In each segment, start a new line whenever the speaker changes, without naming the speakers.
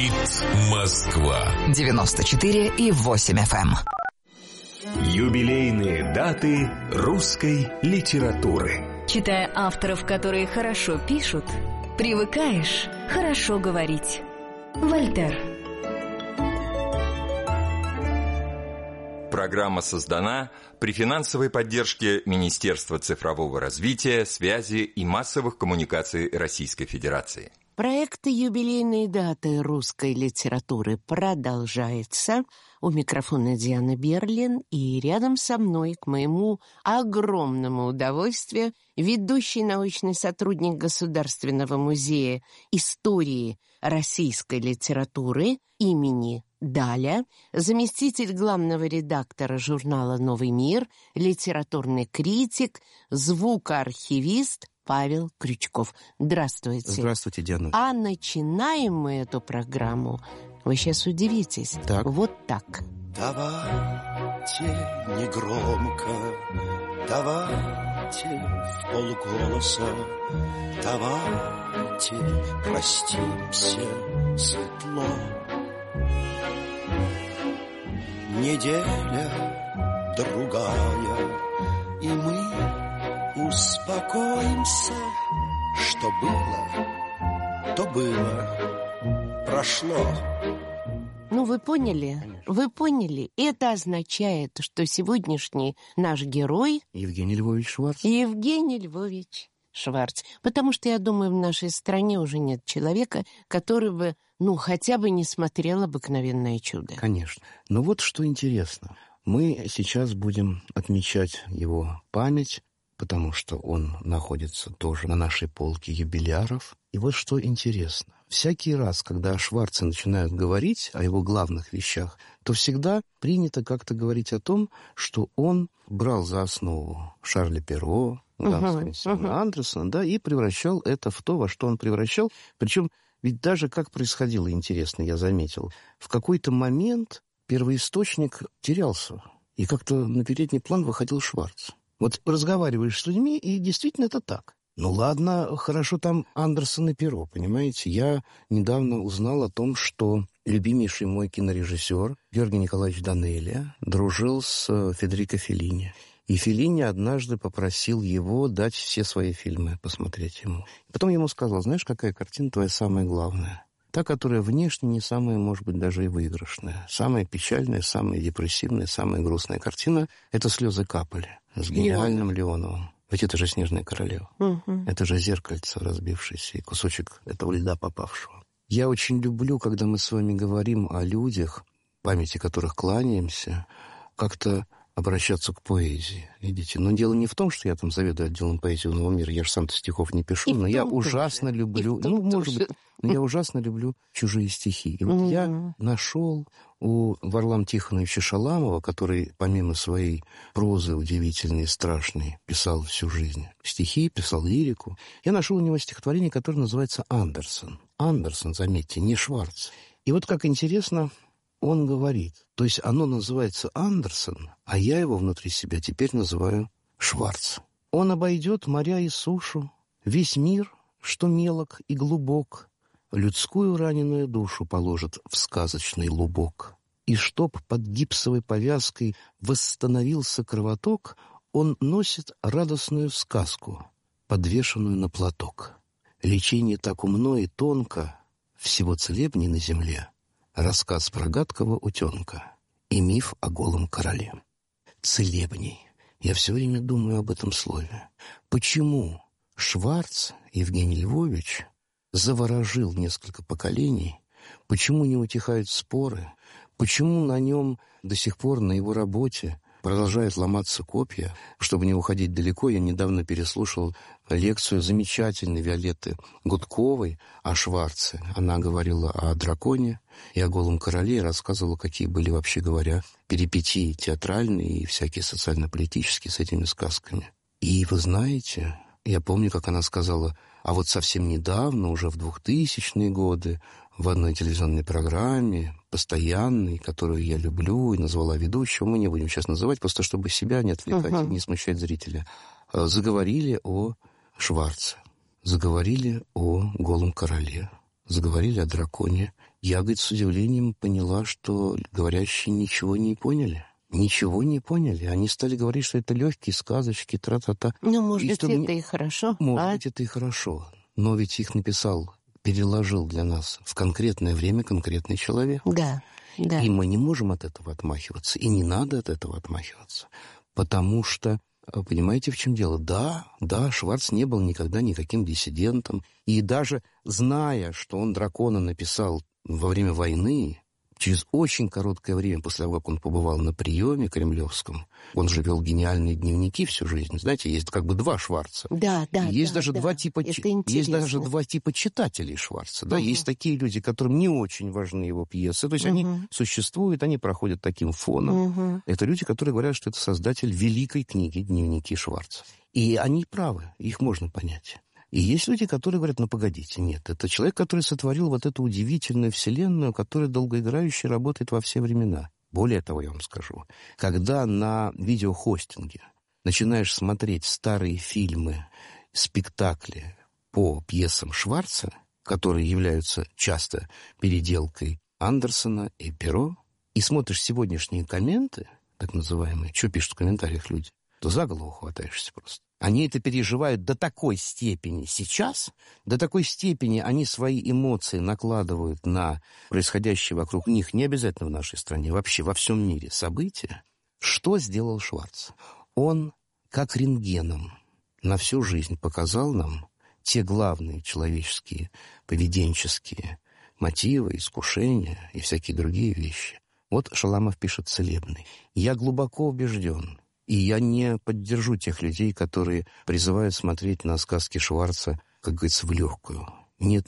Говорит Москва.
94,8 FM.
Юбилейные даты русской литературы.
Читая авторов, которые хорошо пишут, привыкаешь хорошо говорить. Вольтер.
Программа создана при финансовой поддержке Министерства цифрового развития, связи и массовых коммуникаций Российской Федерации.
Проект «Юбилейные даты русской литературы» продолжается. У микрофона Диана Берлин, и рядом со мной, к моему огромному удовольствию, ведущий научный сотрудник Государственного музея истории российской литературы имени Даля, заместитель главного редактора журнала «Новый мир», литературный критик, звукоархивист Павел Крючков. Здравствуйте.
Здравствуйте, Диана.
А начинаем мы эту программу, вы сейчас удивитесь,
так.
Вот так.
Давайте негромко, давайте вполголоса, давайте простимся светло. Неделя другая, и мы успокоимся, что было, то было, прошло.
Ну, вы поняли?
Конечно.
Вы поняли? Это означает, что сегодняшний наш герой
Евгений Львович Шварц.
Евгений Львович Шварц. Потому что, я думаю, в нашей стране уже нет человека, который бы, хотя бы не смотрел «Обыкновенное чудо».
Конечно. Но вот что интересно. Мы сейчас будем отмечать его память, потому что он находится тоже на нашей полке юбиляров. И вот что интересно. Всякий раз, когда о Шварце начинают говорить, о его главных вещах, то всегда принято как-то говорить о том, что он брал за основу Шарля Перро, Андерсона, да, и превращал это в то, во что он превращал. Причем ведь даже как происходило, интересно, я заметил, в какой-то момент первоисточник терялся, и как-то на передний план выходил Шварц. Вот разговариваешь с людьми, и действительно это так. Ну ладно, хорошо там Андерсон и Перро, понимаете? Я недавно узнал о том, что любимейший мой кинорежиссер Георгий Николаевич Данелия дружил с Федерико Феллини. И Феллини однажды попросил его дать все свои фильмы посмотреть ему. И потом ему сказал: знаешь, какая картина твоя самая главная? Та, которая внешне не самая, может быть, даже и выигрышная. Самая печальная, самая депрессивная, самая грустная картина — это «Слезы капали» с гениальным Леоновым. Ведь это же «Снежная королева». Это же зеркальце разбившееся и кусочек этого льда попавшего. Я очень люблю, когда мы с вами говорим о людях, памяти которых кланяемся, как-то обращаться к поэзии. Видите? Но дело не в том, что я там заведую отделом поэзии «Нового мира». Я же сам-то стихов не пишу, но я ужасно люблю... может быть, но я ужасно люблю чужие стихи. И вот я нашел у Варлама Тихоновича Шаламова, который помимо своей прозы удивительной и страшной писал всю жизнь стихи, писал лирику, я нашел у него стихотворение, которое называется «Андерсон». Андерсон, заметьте, не Шварц. И вот как интересно... Он говорит, то есть оно называется Андерсон, а я его внутри себя теперь называю Шварц. Он обойдет моря и сушу, весь мир, что мелок и глубок, людскую раненую душу положит в сказочный лубок. И чтоб под гипсовой повязкой восстановился кровоток, он носит радостную сказку, подвешенную на платок. Лечение так умно и тонко, всего целебней на земле. Рассказ про гадкого утенка и миф о голом короле. Целебней. Я все время думаю об этом слове. Почему Шварц Евгений Львович заворожил несколько поколений? Почему не утихают споры? Почему на нем до сих пор, на его работе, продолжают ломаться копья? Чтобы не уходить далеко, я недавно переслушал лекцию замечательной Виолетты Гудковой о Шварце. Она говорила о драконе и о голом короле, и рассказывала, какие были, вообще говоря, перипетии театральные и всякие социально-политические с этими сказками. И вы знаете, я помню, как она сказала, а вот совсем недавно, уже в 2000-е годы, в одной телевизионной программе, постоянной, которую я люблю и назвала ведущего, мы не будем сейчас называть, просто чтобы себя не отвлекать и не смущать зрителя, заговорили о Шварце, заговорили о голом короле. заговорили о драконе. Я, говорит, с удивлением поняла, что говорящие ничего не поняли. Ничего не поняли. Они стали говорить, что это легкие сказочки, тра-та-та.
Ну, может быть,
это
и хорошо.
Может быть, это и хорошо. Но ведь их написал, переложил для нас в конкретное время конкретный человек.
Да, да.
И мы не можем от этого отмахиваться. И не надо от этого отмахиваться. Потому что, понимаете, в чем дело? Да, Шварц не был никогда никаким диссидентом. И даже зная, что он дракона написал во время войны, через очень короткое время после того, как он побывал на приеме кремлевском, он же вел гениальные дневники всю жизнь. Знаете, есть как бы два Шварца.
Да.
Есть даже два типа читателей Шварца. Да, есть такие люди, которым не очень важны его пьесы. То есть они существуют, они проходят таким фоном. Это люди, которые говорят, что это создатель великой книги «Дневники Шварца». И они правы, их можно понять. И есть люди, которые говорят, ну, погодите, нет, это человек, который сотворил вот эту удивительную вселенную, которая долгоиграюще работает во все времена. Более того, я вам скажу, когда на видеохостинге начинаешь смотреть старые фильмы, спектакли по пьесам Шварца, которые являются часто переделкой Андерсона и Перро, и смотришь сегодняшние комменты, так называемые, что пишут в комментариях люди, то за голову хватаешься просто. Они это переживают до такой степени сейчас, до такой степени они свои эмоции накладывают на происходящее вокруг них, не обязательно в нашей стране, вообще во всем мире события. Что сделал Шварц? Он, как рентгеном, на всю жизнь показал нам те главные человеческие, поведенческие мотивы, искушения и всякие другие вещи. Вот Шаламов пишет «Целебный». Я глубоко убежден, и я не поддержу тех людей, которые призывают смотреть на сказки Шварца, как говорится, в легкую. Нет.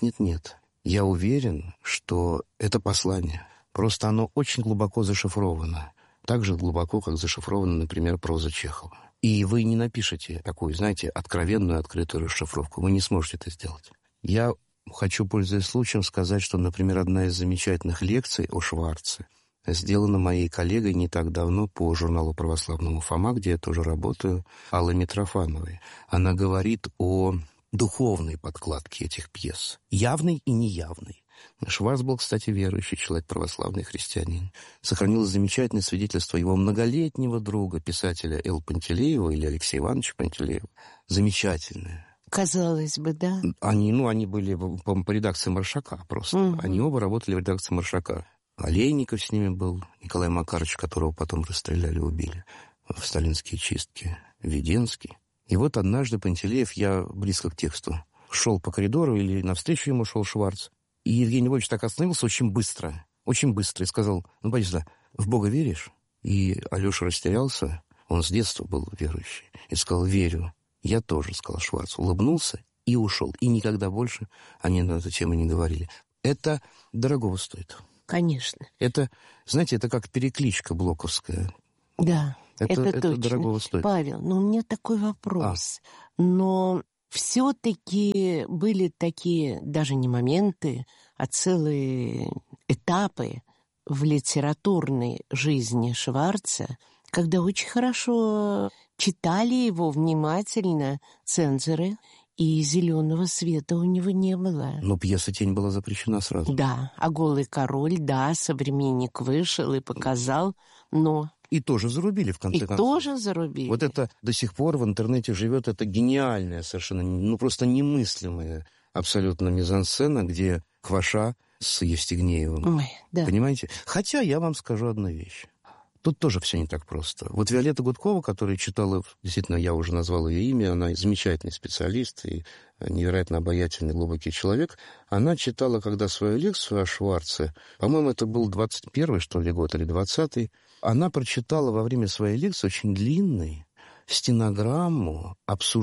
Я уверен, что это послание. Просто оно очень глубоко зашифровано. Так же глубоко, как зашифрована, например, проза Чехова. И вы не напишете такую, знаете, откровенную, открытую расшифровку. Вы не сможете это сделать. Я хочу, пользуясь случаем, сказать, что, например, одна из замечательных лекций о Шварце сделана моей коллегой не так давно по журналу «Православному Фома», где я тоже работаю, Аллой Митрофановой. Она говорит о духовной подкладке этих пьес, явной и неявной. Шварц был, кстати, верующий человек, православный христианин. Сохранилось замечательное свидетельство его многолетнего друга, писателя Л. Пантелеева или Алексея Ивановича Пантелеева. Замечательное.
Казалось бы, да.
Они были по редакции Маршака просто. Они оба работали в редакции Маршака. Олейников с ними был, Николай Макарович, которого потом расстреляли, убили в сталинские чистки, Веденский. И вот однажды Пантелеев, я близко к тексту, шел по коридору, или навстречу ему шел Шварц, и Евгений Львович так остановился очень быстро, и сказал: ну, пойди сюда, в Бога веришь? И Алеша растерялся, он с детства был верующий, и сказал: верю. Я тоже, сказал Шварц, улыбнулся и ушел. И никогда больше они на эту тему не говорили. Это дорогого стоит.
Конечно.
Это, знаете, это как перекличка блоковская.
Да, это точно.
Дорогого стоит.
Павел, у меня такой вопрос. Но все-таки были такие, даже не моменты, а целые этапы в литературной жизни Шварца, когда очень хорошо читали его внимательно цензоры, и зеленого света у него не было.
Но пьеса «Тень» была запрещена сразу.
Да, а «Голый король», да, современник вышел и показал, но...
И тоже зарубили, в конце концов.
И тоже зарубили.
Вот это до сих пор в интернете живет, это гениальная совершенно, просто немыслимая абсолютно мизансцена, где Кваша с Евстигнеевым.
Ой, да.
Понимаете? Хотя я вам скажу одну вещь. Тут тоже все не так просто. Вот Виолетта Гудкова, которая читала, действительно, я уже назвал ее имя, она замечательный специалист и невероятно обаятельный, глубокий человек. Она читала, когда свою лекцию о Шварце, по-моему, это был 21-й, что ли, год, или 20-й, она прочитала во время своей лекции очень длинной стенограмму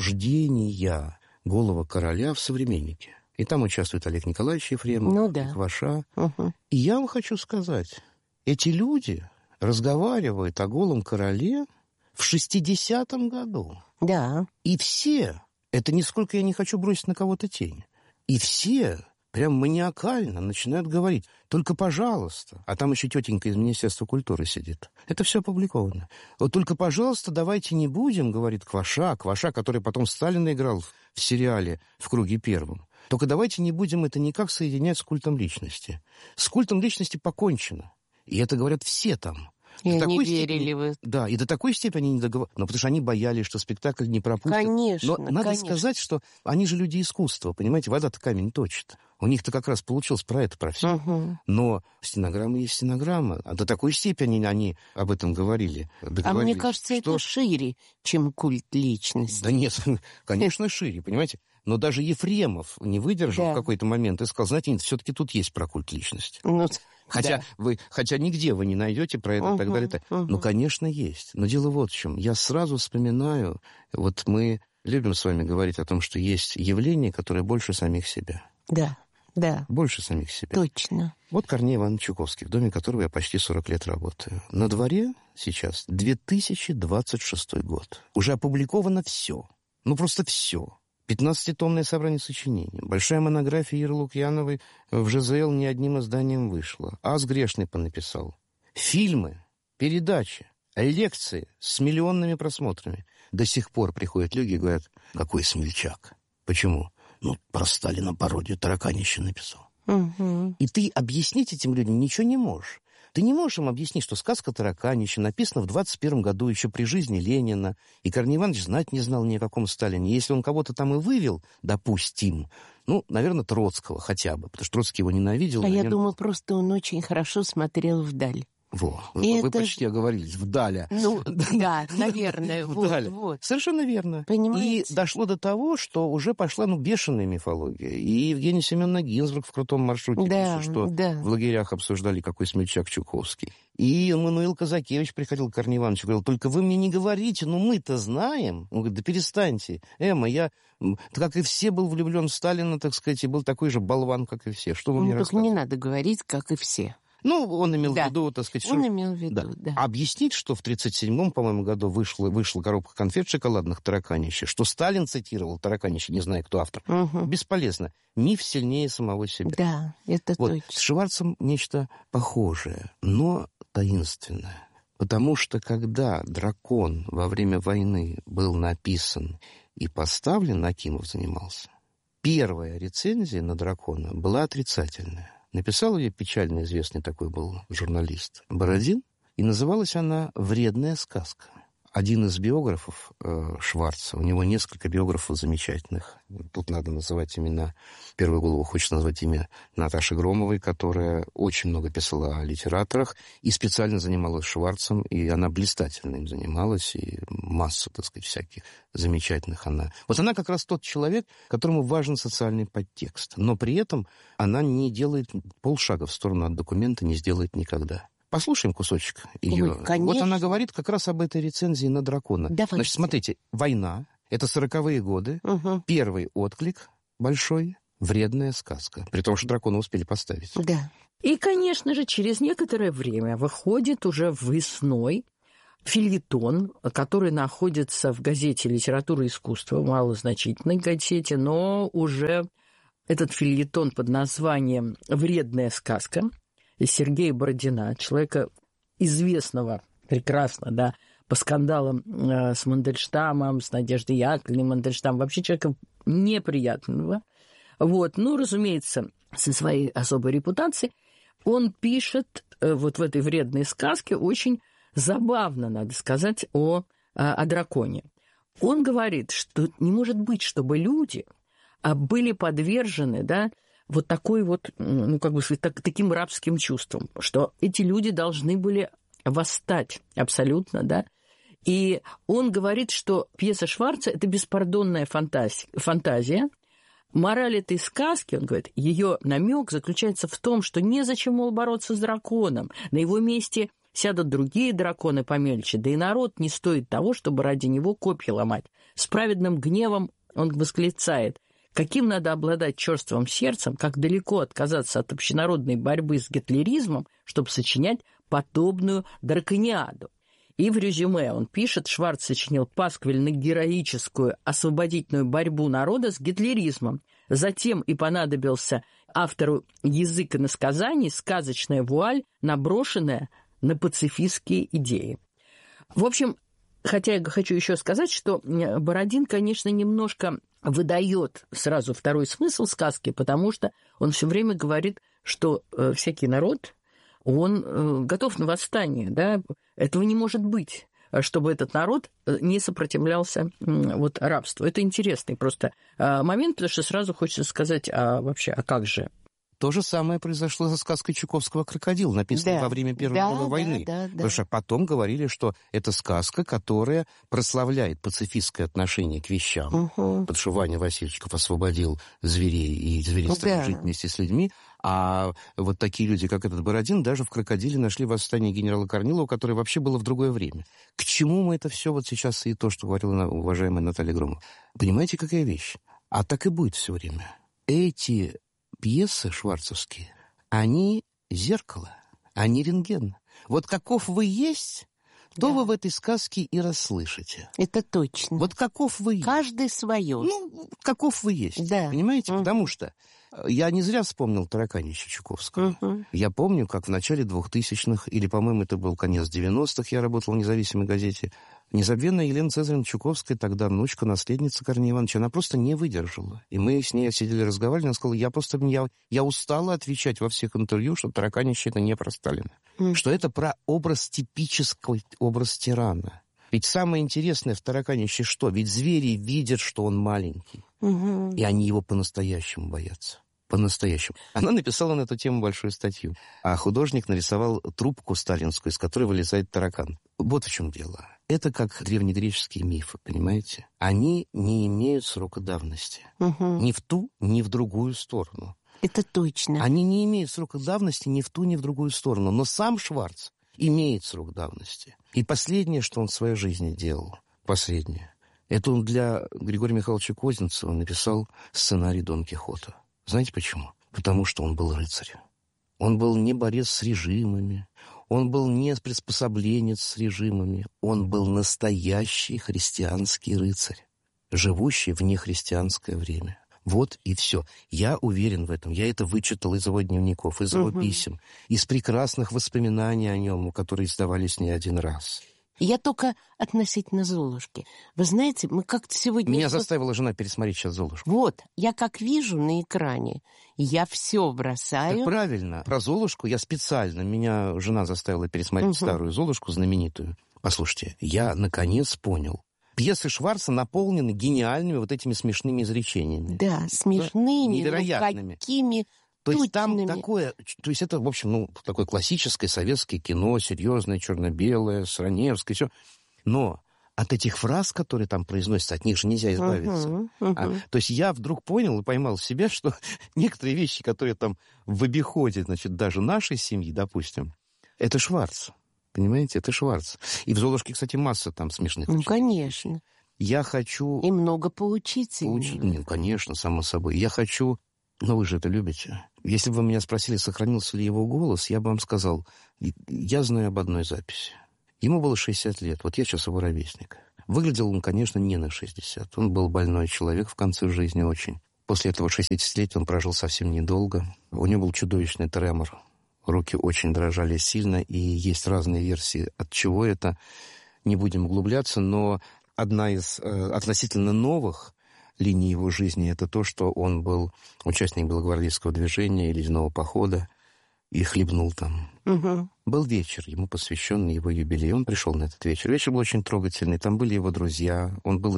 обсуждения «Голого короля» в «Современнике». И там участвует Олег Николаевич Ефремов, Кваша. И я вам хочу сказать, эти люди разговаривают о «Голом короле» в 60-м году.
Да.
И все, это нисколько я не хочу бросить на кого-то тень, и все прям маниакально начинают говорить: только пожалуйста, а там еще тетенька из Министерства культуры сидит. Это все опубликовано. Вот только, пожалуйста, давайте не будем, говорит Кваша, который потом Сталина играл в сериале «В круге первом». Только давайте не будем это никак соединять с культом личности. С культом личности покончено. И это говорят все там.
И они верили в это.
Да, и до такой степени они не договаривались. Ну, потому что они боялись, что спектакль не пропустят.
Конечно,
Но надо сказать, что они же люди искусства, понимаете, вода-то камень точит. У них-то как раз получилось про это, про все.
Угу.
Но стенограмма есть стенограмма. А до такой степени они об этом говорили.
А мне кажется, это шире, чем культ личности.
Да нет, конечно, шире, понимаете. Но даже Ефремов не выдержал в какой-то момент и сказал, знаете, нет, все-таки тут есть про культ личности.
Ну,
хотя нигде вы не найдете про это и так далее. Ну, конечно, есть. Но дело вот в чем. Я сразу вспоминаю, вот мы любим с вами говорить о том, что есть явления, которые больше самих себя.
Да.
Больше самих себя.
Точно.
Вот Корней Иванович Чуковский, в доме которого я почти 40 лет работаю. На дворе сейчас 2026 год. Уже опубликовано все. Ну, просто все. 15-томное собрание сочинений. Большая монография Иры Лукьяновой в ЖЗЛ ни одним изданием вышла. Ас Грешный понаписал. Фильмы, передачи, лекции с миллионными просмотрами. До сих пор приходят люди и говорят, какой смельчак. Почему? Ну, про Сталина пародию Тараканище написал.
Угу.
И ты объяснить этим людям ничего не можешь. Ты не можешь им объяснить, что сказка Тараканище написана в 21 году, еще при жизни Ленина, и Корней Иванович знать не знал ни о каком Сталине. Если он кого-то там и вывел, допустим, ну, наверное, Троцкого хотя бы, потому что Троцкий его ненавидел.
Я думаю, просто он очень хорошо смотрел вдаль.
Вы почти оговорились. Вдаль.
Ну, да, наверное.
Вдаль.
Вот.
Совершенно верно.
Понимаете?
И дошло до того, что уже пошла, бешеная мифология. И Евгения Семеновна Гинзбург в «Крутом маршруте» пишет, что в лагерях обсуждали, какой смельчак Чуковский. И Мануил Казакевич приходил к Корнею Ивановичу и говорил, только вы мне не говорите, ну мы-то знаем. Он говорит, да перестаньте. Эмма, я, как и все, был влюблен в Сталина, так сказать, и был такой же болван, как и все. Что вы мне рассказываете?
Не надо говорить, как и все.
Ну, он имел в виду, так сказать...
Он имел в виду, да.
Объяснить, что в 1937, по-моему, году вышла коробка конфет шоколадных «Тараканище», что Сталин цитировал «Тараканище», не знаю, кто автор, бесполезно. Миф сильнее самого себя.
Да, это точно.
С Шварцем нечто похожее, но таинственное. Потому что когда «Дракон» во время войны был написан и поставлен, Акимов занимался, первая рецензия на «Дракона» была отрицательная. Написал ее печально известный такой был журналист Бородин, и называлась она «Вредная сказка». Один из биографов Шварца, у него несколько биографов замечательных. Тут надо называть имена. В первую голову хочется назвать имя Наташи Громовой, которая очень много писала о литераторах и специально занималась Шварцем, и она блистательно им занималась, и массу, так сказать, всяких замечательных она. Вот она как раз тот человек, которому важен социальный подтекст, но при этом она не делает полшага в сторону от документа, не сделает никогда. Послушаем кусочек ее.
Ой,
вот она говорит как раз об этой рецензии на «Дракона».
Давайте.
Значит, смотрите, война, это 40-е годы, первый отклик большой, вредная сказка. При том, что «Дракона» успели поставить.
Да.
И, конечно же, через некоторое время выходит уже весной фельетон, который находится в газете «Литература и искусство», малозначительной газете, но уже этот фельетон под названием «Вредная сказка» Сергея Бородина, человека известного прекрасно, да, по скандалам с Мандельштамом, с Надеждой Яковлевной Мандельштам, вообще человека неприятного. Вот, ну, разумеется, со своей особой репутацией, он пишет вот в этой «Вредной сказке» очень забавно, надо сказать, о драконе. Он говорит, что не может быть, чтобы люди были подвержены, да, вот такой вот, ну, как бы сказать, таким рабским чувством, что эти люди должны были восстать абсолютно, да. И он говорит, что пьеса Шварца – это беспардонная фантазия. Мораль этой сказки, он говорит, ее намек заключается в том, что незачем, мол, бороться с драконом. На его месте сядут другие драконы помельче, да и народ не стоит того, чтобы ради него копья ломать. С праведным гневом он восклицает: каким надо обладать черствым сердцем, как далеко отказаться от общенародной борьбы с гитлеризмом, чтобы сочинять подобную дракониаду. И в резюме он пишет, Шварц сочинил пасквильно-героическую освободительную борьбу народа с гитлеризмом. Затем и понадобился автору язык иносказаний, сказочная вуаль, наброшенная на пацифистские идеи. В общем, хотя я хочу еще сказать, что Бородин, конечно, немножко выдает сразу второй смысл сказки, потому что он все время говорит, что всякий народ, он готов на восстание, да, этого не может быть, чтобы этот народ не сопротивлялся вот рабству. Это интересный просто момент, потому что сразу хочется сказать, а как же?
То же самое произошло со сказкой Чуковского «Крокодил», написанной во время Первой мировой войны. Потому что потом говорили, что это сказка, которая прославляет пацифистское отношение к вещам. Потому что Ваня Васильчиков освободил зверей, и звери стали жить вместе с людьми. А вот такие люди, как этот Бородин, даже в «Крокодиле» нашли восстание генерала Корнилова, которое вообще было в другое время. К чему мы это все вот сейчас и то, что говорила уважаемая Наталья Громова? Понимаете, какая вещь? А так и будет все время. Эти пьесы шварцевские, они зеркало, они рентген. Вот каков вы есть, то вы в этой сказке и расслышите.
Это точно.
Вот каков вы есть.
Каждый свое.
Ну, каков вы есть. Да. Понимаете? Потому что я не зря вспомнил Тараканича Чуковского. Я помню, как в начале 2000-х, или, по-моему, это был конец 90-х, я работал в независимой газете, незабвенная Елена Цезаревна Чуковская, тогда внучка, наследница Корнея Ивановича, она просто не выдержала. И мы с ней сидели, разговаривали, она сказала, я устала отвечать во всех интервью, что Тараканище — это не про Сталина. Что это про образ типический, образ тирана. Ведь самое интересное в Тараканище что? Ведь звери видят, что он маленький. И они его по-настоящему боятся. По-настоящему. Она написала на эту тему большую статью. А художник нарисовал трубку сталинскую, из которой вылезает таракан. Вот в чем дело. Это как древнегреческие мифы, понимаете? Они не имеют срока давности. Ни в ту, ни в другую сторону.
Это точно.
Они не имеют срока давности ни в ту, ни в другую сторону. Но сам Шварц имеет срок давности. И последнее, что он в своей жизни делал, это он для Григория Михайловича Козинцева написал сценарий Дон Кихота. Знаете почему? Потому что он был рыцарем. Он был не борец с режимами, он был не приспособленец с режимами, он был настоящий христианский рыцарь, живущий в нехристианское время. Вот и все. Я уверен в этом. Я это вычитал из его дневников, из его писем, из прекрасных воспоминаний о нем, которые издавались не один раз.
Я только относительно «Золушки». Вы знаете, мы как-то сегодня...
Меня заставила жена пересмотреть сейчас «Золушку».
Вот, я как вижу на экране, я все бросаю.
Так правильно. Про «Золушку» я специально, меня жена заставила пересмотреть старую «Золушку», знаменитую. Послушайте, я наконец понял. Пьесы Шварца наполнены гениальными вот этими смешными изречениями.
Да, смешными,
невероятными.
Какими...
То есть там такое, то есть это, в общем, такое классическое советское кино, серьезное, черно-белое, с Раневской, все. Но от этих фраз, которые там произносятся, от них же нельзя избавиться. То есть я вдруг понял и поймал себя, что некоторые вещи, которые там в обиходе, значит, даже нашей семьи, допустим, это Шварц. Понимаете, это Шварц. И в «Золушке», кстати, масса там смешных вещей.
Конечно.
Я хочу...
И много поучиться.
Ну, конечно, само собой. Я хочу... Но вы же это любите. Если бы вы меня спросили, сохранился ли его голос, я бы вам сказал, я знаю об одной записи. Ему было 60 лет, вот я сейчас его ровесник. Выглядел он, конечно, не на 60. Он был больной человек в конце жизни очень. После этого 60-летия он прожил совсем недолго. У него был чудовищный тремор. Руки очень дрожали сильно, и есть разные версии, от чего это. Не будем углубляться, но одна из относительно новых линии его жизни — это то, что он был участник белогвардейского движения и ледяного похода и хлебнул там. Был вечер, ему посвященный его юбилею. Он пришел на этот вечер. Вечер был очень трогательный. Там были его друзья. Он был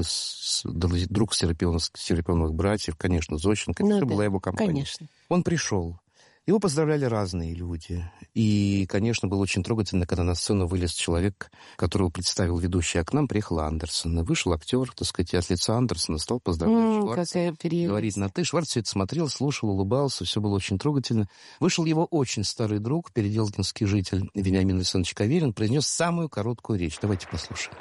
друг Серапионовых братьев, конечно, Зощенко. Это была его компания.
Конечно.
Он пришел. Его поздравляли разные люди. И, конечно, было очень трогательно, когда на сцену вылез человек, которого представил ведущий окном, приехал Андерсон. Вышел актер, так сказать, и от лица Андерсона стал поздравлять Шварца. Говорит на «ты». Шварц все это смотрел, слушал, улыбался, все было очень трогательно. Вышел его очень старый друг, переделкинский житель Вениамин Александрович Каверин, произнес самую короткую речь. Давайте послушаем.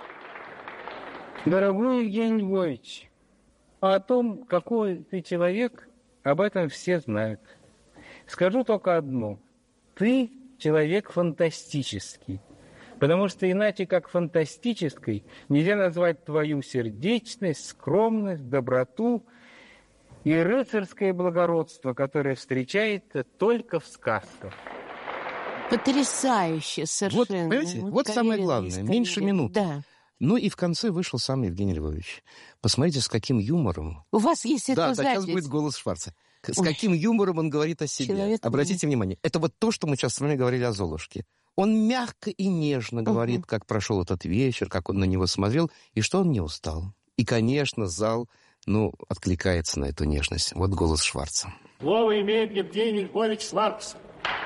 Дорогой Евгений Львович, о том, какой ты человек, об этом все знают. Скажу только одно. Ты человек фантастический. Потому что иначе как фантастической нельзя назвать твою сердечность, скромность, доброту и рыцарское благородство, которое встречается только в сказках.
Потрясающе совершенно.
Вот, понимаете, вот самое главное. Меньше минуты.
Да.
Ну и в конце вышел сам Евгений Львович. Посмотрите, с каким юмором...
У вас есть это запись.
Да, сейчас будет голос Шварца. С каким юмором он говорит о себе.
Человек...
Обратите внимание, это вот то, что мы сейчас с вами говорили о Золушке. Он мягко и нежно говорит, как прошел этот вечер, как он на него смотрел, и что он не устал. И, конечно, зал, откликается на эту нежность. Вот голос Шварца.
Слово имеет Евгений Львович Шварц.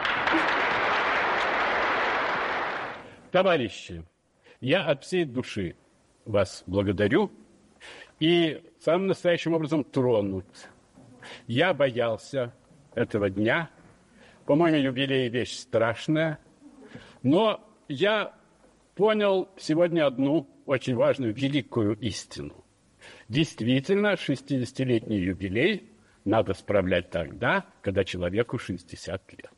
Товарищи, я от всей души вас благодарю и самым настоящим образом тронут. Я боялся этого дня. По-моему, юбилей вещь страшная. Но я понял сегодня одну очень важную, великую истину. Действительно, 60-летний юбилей надо справлять тогда, когда человеку 60 лет.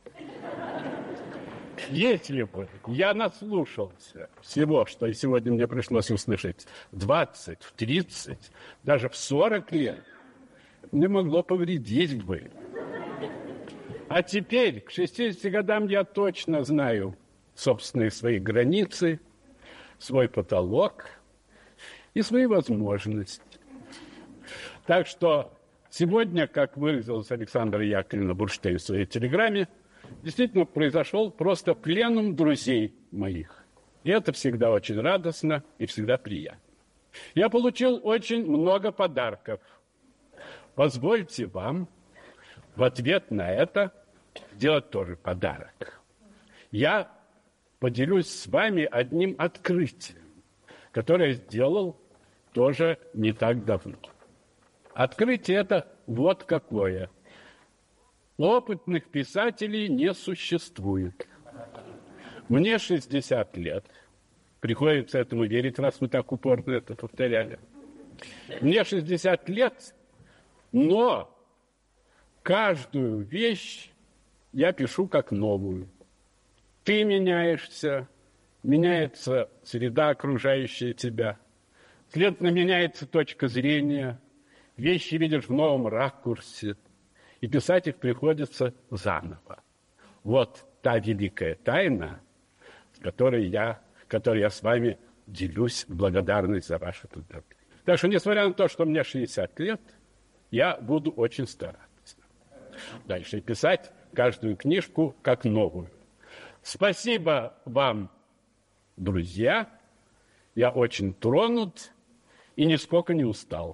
Если бы я наслушался всего, что сегодня мне пришлось услышать в 20, в 30, даже в 40 лет, мне могло повредить бы. А теперь, к 60 годам, я точно знаю собственные свои границы, свой потолок и свои возможности. Так что сегодня, как выразилась Александра Яковлевна Бурштейн в своей телеграмме, действительно произошел просто пленум друзей моих. И это всегда очень радостно и всегда приятно. Я получил очень много подарков. Позвольте вам в ответ на это сделать тоже подарок. Я поделюсь с вами одним открытием, которое сделал тоже не так давно. Открытие это вот какое. Опытных писателей не существует. Мне 60 лет. Приходится этому верить, раз мы так упорно это повторяли. Мне 60 лет, но каждую вещь я пишу как новую. Ты меняешься, меняется среда, окружающая тебя. Следовательно, меняется точка зрения. Вещи видишь в новом ракурсе. И писать их приходится заново. Вот та великая тайна, которой я с вами делюсь в благодарность за ваше трудовые. Так что, несмотря на то, что мне 60 лет, я буду очень стараться дальше писать каждую книжку как новую. Спасибо вам, друзья. Я очень тронут и нисколько не устал.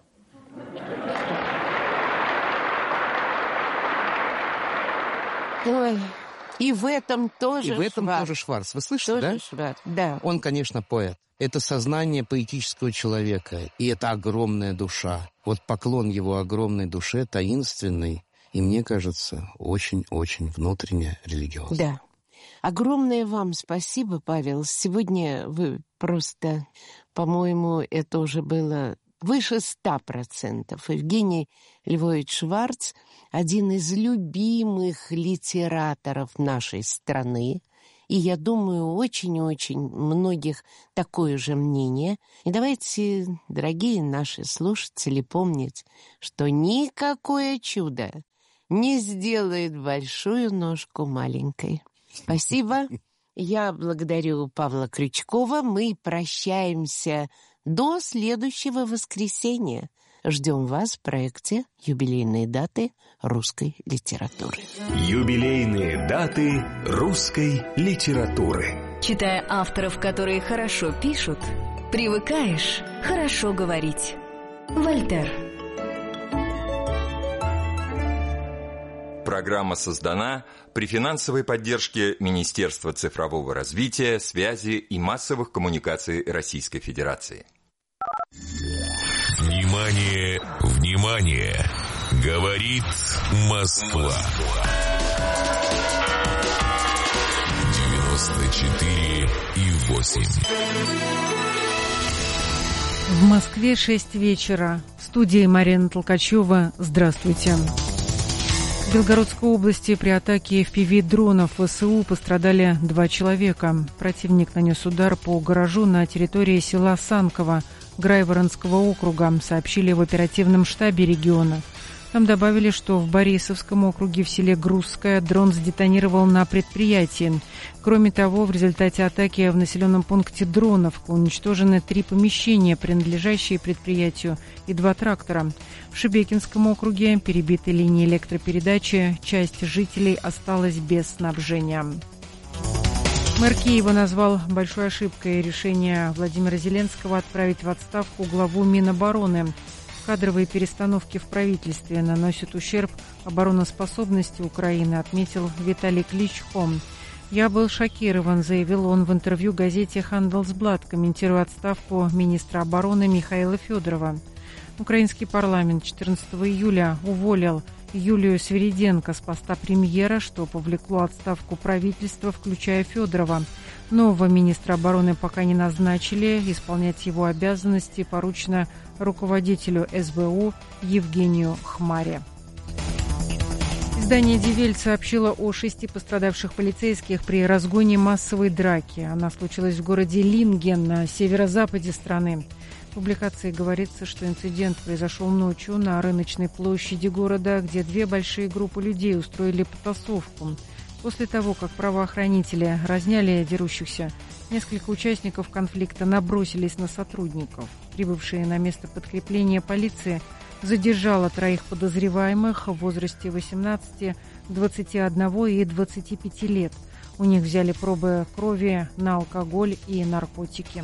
Ой, и в этом тоже
Шварц. И в этом тоже Шварц. Вы слышите,
тоже
да?
Шварц, да.
Он, конечно, поэт. Это сознание поэтического человека, и это огромная душа. Вот поклон его огромной душе, таинственный, и, мне кажется, очень-очень внутренне религиозный.
Да. Огромное вам спасибо, Павел. Сегодня вы просто, по-моему, это уже было выше 100%. Евгений Львович Шварц – один из любимых литераторов нашей страны. И я думаю, очень-очень многих такое же мнение. И давайте, дорогие наши слушатели, помнить, что никакое чудо не сделает большую ножку маленькой. Спасибо. Я благодарю Павла Крючкова. Мы прощаемся до следующего воскресенья. Ждем вас в проекте «Юбилейные даты русской литературы».
Юбилейные даты русской литературы.
Читая авторов, которые хорошо пишут, привыкаешь хорошо говорить. Вольтер.
Программа создана при финансовой поддержке Министерства цифрового развития, связи и массовых коммуникаций Российской Федерации.
Внимание, внимание! Говорит Москва. 94,8.
В Москве 6 вечера. В студии Марина Толкачева. Здравствуйте. В Белгородской области при атаке FPV-дронов ВСУ пострадали 2 человека. Противник нанес удар по гаражу на территории села Санково Грайворонского округа, сообщили в оперативном штабе региона. Там добавили, что в Борисовском округе в селе Грузское дрон сдетонировал на предприятии. Кроме того, в результате атаки в населенном пункте Дроновка уничтожены 3 помещения, принадлежащие предприятию, и 2 трактора. В Шебекинском округе перебиты линии электропередачи, часть жителей осталась без снабжения. Мэр Киева назвал большой ошибкой решение Владимира Зеленского отправить в отставку главу Минобороны. Кадровые перестановки в правительстве наносят ущерб обороноспособности Украины, отметил Виталий Кличко. «Я был шокирован», заявил он в интервью газете «Хандelsblad», комментируя отставку министра обороны Михаила Федорова. Украинский парламент 14 июля уволил Юлию Свириденко с поста премьера, что повлекло отставку правительства, включая Федорова. Нового министра обороны пока не назначили. Исполнять его обязанности поручено руководителю СБУ Евгению Хмаре. Издание «Die Welt» сообщило о 6 пострадавших полицейских при разгоне массовой драки. Она случилась в городе Линген на северо-западе страны. В публикации говорится, что инцидент произошел ночью на рыночной площади города, где 2 большие группы людей устроили потасовку. После того, как правоохранители разняли дерущихся, несколько участников конфликта набросились на сотрудников. Прибывшие на место подкрепления полиции задержала 3 подозреваемых в возрасте 18, 21 и 25 лет. У них взяли пробы крови на алкоголь и наркотики.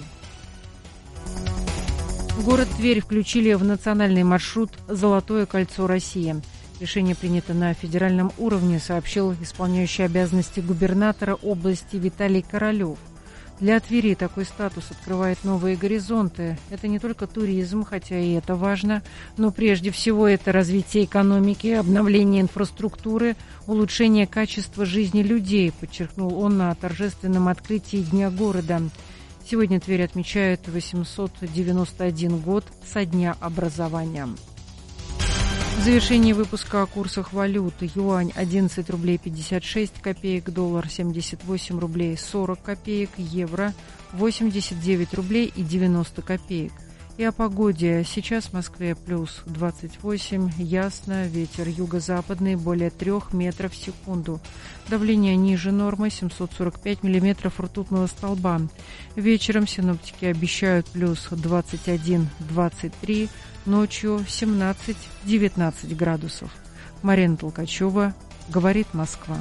Город Тверь включили в национальный маршрут «Золотое кольцо России». Решение принято на федеральном уровне, сообщил исполняющий обязанности губернатора области Виталий Королев. Для Твери такой статус открывает новые горизонты. Это не только туризм, хотя и это важно, но прежде всего это развитие экономики, обновление инфраструктуры, улучшение качества жизни людей, подчеркнул он на торжественном открытии Дня города. Сегодня Тверь отмечает 891 год со дня образования. В завершении выпуска о курсах валют. Юань 11 рублей 56 копеек, доллар 78 рублей 40 копеек, евро 89 рублей и 90 копеек. И о погоде. Сейчас в Москве плюс 28, ясно, ветер юго-западный более 3 метров в секунду. Давление ниже нормы 745 миллиметров ртутного столба. Вечером синоптики обещают плюс 21-23, ночью 17-19 градусов. Марина Толкачева, говорит Москва.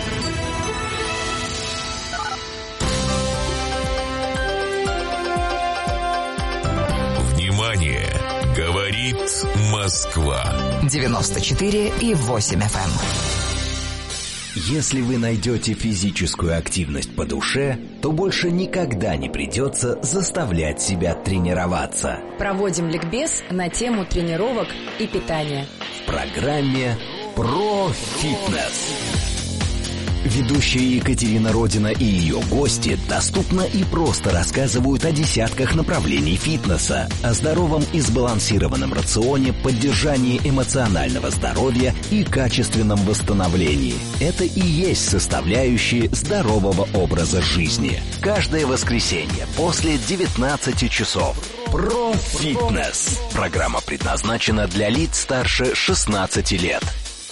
Внимание! Говорит Москва.
94,8 FM.
Если вы найдете физическую активность по душе, то больше никогда не придется заставлять себя тренироваться.
Проводим ликбез на тему тренировок и питания.
В программе «Про фитнес». Ведущая Екатерина Родина и ее гости доступно и просто рассказывают о десятках направлений фитнеса, о здоровом и сбалансированном рационе, поддержании эмоционального здоровья и качественном восстановлении. Это и есть составляющие здорового образа жизни. Каждое воскресенье после 19 часов. Про фитнес. Программа предназначена для лиц старше 16 лет.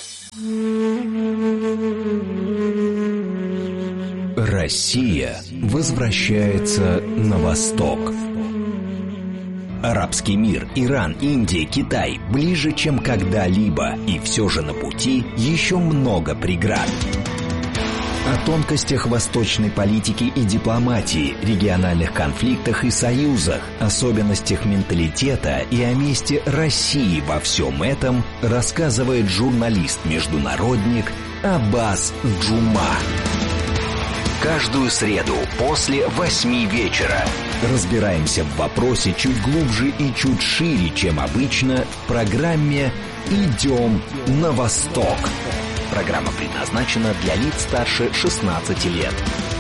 Россия возвращается на восток. Арабский мир, Иран, Индия, Китай ближе, чем когда-либо, и все же на пути еще много преград. О тонкостях восточной политики и дипломатии, региональных конфликтах и союзах, особенностях менталитета и о месте России во всем этом рассказывает журналист-международник Аббас Джума. Каждую среду после 8 вечера разбираемся в вопросе чуть глубже и чуть шире, чем обычно, в программе «Идем на восток». Программа предназначена для лиц старше 16 лет.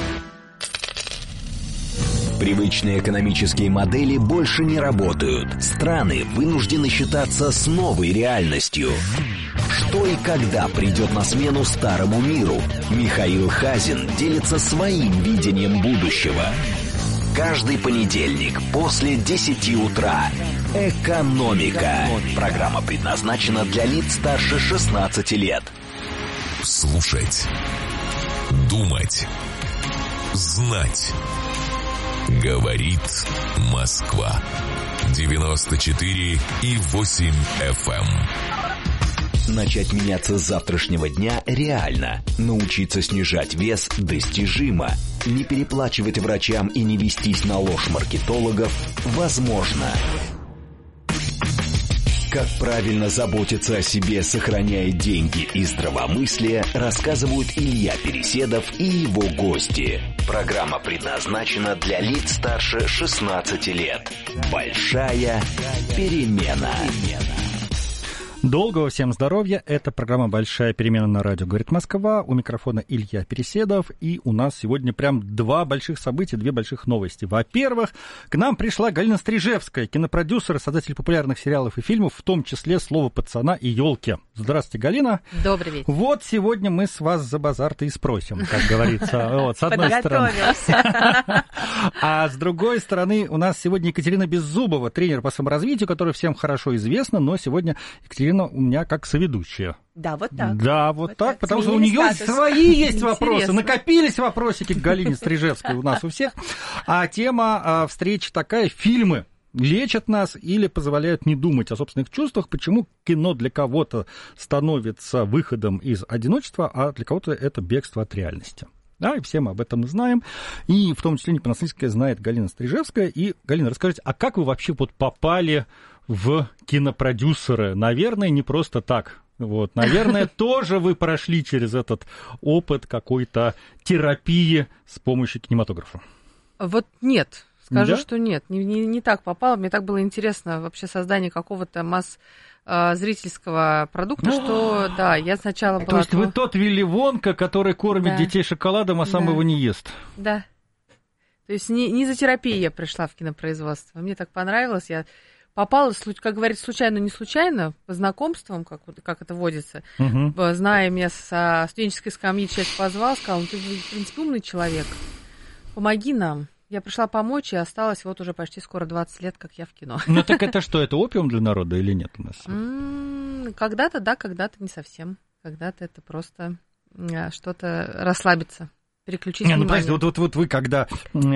Привычные экономические модели больше не работают. Страны вынуждены считаться с новой реальностью. Что и когда придет на смену старому миру? Михаил Хазин делится своим видением будущего. Каждый понедельник после 10 утра. «Экономика». Программа предназначена для лиц старше 16 лет.
Слушать. Думать. Знать. Говорит Москва. 94,8 FM.
Начать меняться с завтрашнего дня реально. Научиться снижать вес достижимо. Не переплачивать врачам и не вестись на ложь маркетологов возможно. Как правильно заботиться о себе, сохраняя деньги и здравомыслие, рассказывают Илья Переседов и его гости. Программа предназначена для лиц старше 16 лет. Большая перемена.
Долгого всем здоровья. Это программа «Большая перемена» на радио «Говорит Москва». У микрофона Илья Переседов. И у нас сегодня прям два больших события, две больших новости. Во-первых, к нам пришла Галина Стрижевская, кинопродюсер, создатель популярных сериалов и фильмов, в том числе «Слово пацана» и «Ёлки». Здравствуйте, Галина.
Добрый вечер.
Вот сегодня мы с вас за базар-то и спросим, как говорится. Вот, с одной стороны. А с другой стороны, у нас сегодня Екатерина Беззубова, тренер по саморазвитию, которая всем хорошо известна, но сегодня Екатерина у меня как соведущая.
Да, вот так.
Да, вот так, потому что у нее свои есть вопросы. Накопились вопросики к Галине Стрижевской у нас у всех. А тема встречи такая: фильмы лечат нас или позволяют не думать о собственных чувствах, почему кино для кого-то становится выходом из одиночества, а для кого-то это бегство от реальности. Да, и все мы об этом знаем, и в том числе не понаслышке знает Галина Стрижевская. И, Галина, расскажите, а как вы вообще вот попали в кинопродюсеры? Наверное, не просто так. Вот, наверное, тоже вы прошли через этот опыт какой-то терапии с помощью кинематографа.
Вот нет, скажу, что нет, не так попало. Мне так было интересно вообще создание какого-то зрительского продукта, что, да, я сначала была...
То есть вы тот Вилли Вонка, который кормит детей шоколадом, а сам его не ест? Да.
То есть не за терапией я пришла в кинопроизводство. Мне так понравилось. Я попала, как говорится, случайно, не случайно, по знакомствам, как это водится. Зная меня со студенческой скамьи, человек позвал, сказал: ты, в принципе, умный человек, помоги нам. Я пришла помочь, и осталось вот уже почти скоро 20 лет, как я в кино.
Ну так это что, это опиум для народа или нет у нас?
Когда-то да, когда-то не совсем. Когда-то это просто что-то расслабиться, переключить внимание.
Ну, подождите, вот вы когда,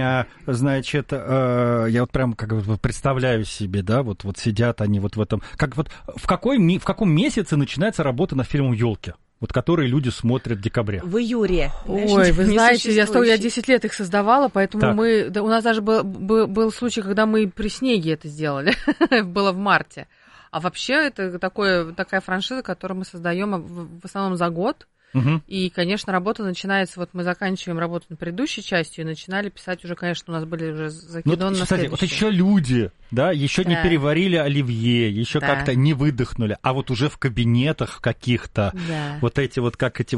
значит, я вот прям как бы представляю себе, да, вот сидят они вот в этом... Как вот в каком месяце начинается работа над фильмом «Ёлки», вот которые люди смотрят в декабре?
В июле. Ой, вы знаете, я 10 лет их создавала, поэтому у нас даже был случай, когда мы при снеге это сделали. Было в марте. А вообще это такая франшиза, которую мы создаем в основном за год. И, конечно, работа начинается, вот мы заканчиваем работу над предыдущей частью и начинали писать уже, конечно, у нас были уже закидоны на следующие.
Вот еще люди, да, еще не переварили оливье, еще как-то не выдохнули, а вот уже в кабинетах каких-то, вот эти вот, как эти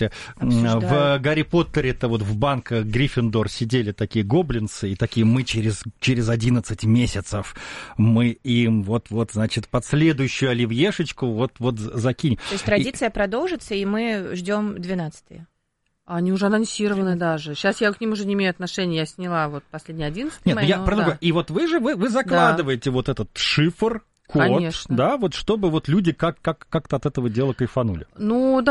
в Гарри Поттере-то вот в банках Гриффиндор сидели такие гоблинцы, и такие: мы через 11 месяцев мы им значит, под следующую оливьешечку вот закинем.
То есть традиция продолжится, и мы ждем 12-е.
Они уже анонсированы даже. Сейчас я к ним уже не имею отношения. Я сняла вот последний 11-й.
Нет, я про другое. И вот вы закладываете вот этот шифр, код, да, вот чтобы вот люди как-то от этого дела кайфанули.
Ну,